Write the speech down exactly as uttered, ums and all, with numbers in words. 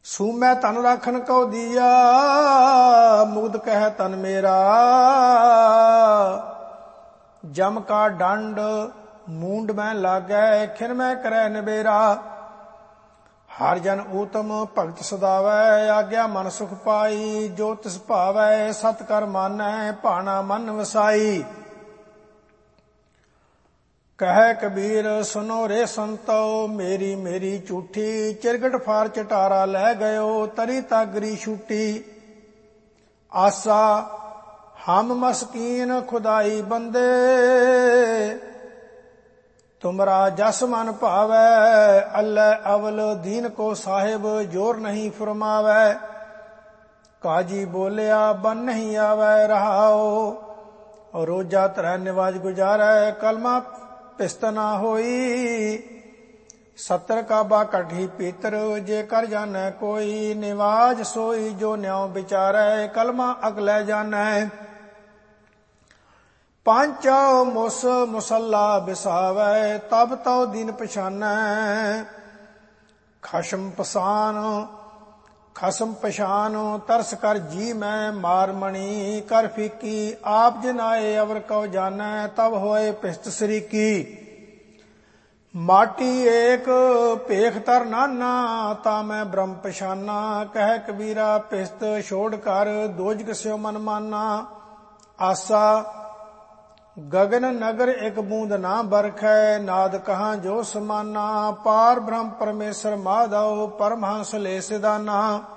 सूमै तन राखन कौ दिया, मुग्ध कह तन मेरा। जम का दंड मूंड में लागै, खिन में करे निबेरा। हर जन ऊतम भगत सदावै, आज्ञा मन सुख पाई। जो तिस भावै सत कर मानै, भाना मन वसाई। कह कबीर सुनो रे संतो, मेरी मेरी झूठी। चिरगट फार चटारा लै गयो, तरी तागरी छूटी। आसा हम मस्कीन खुदाई बंदे, तुमरा जस मन भावै। अल्लै अवल दीन को साहिब, जोर नहीं फरमावै। काजी बोलिया बन नहीं आवै रहाओ, रोजा तरह निवाज गुजारै। कलमा पिस्त ना होई, सत्तर काबा कठी पीतर। जे कर जानै कोई, निवाज सोई जो न्याव विचारै। कलमा अगलै जानै, पांचौ मुस मुसल्ला बिसावै। तब तो दिन पछानै, खशम पसान खसम पछान। तरस कर जी मैं मार मणि, कर फीकी आप जिनाए। अवर कौ जानै, तब होए पिस्त सरीकी। माटी एक पेख तर नाना, ता मैं ब्रह्म पछाना। कह कबीरा पिस्त छोड़ कर, दोजग स्यो मन माना। आसा गगन नगर एक बूंद ना बरखै, नाद कहाँ जो समाना। पार ब्रह्म परमेश्वर माधव, परमहंस ले सिदाना।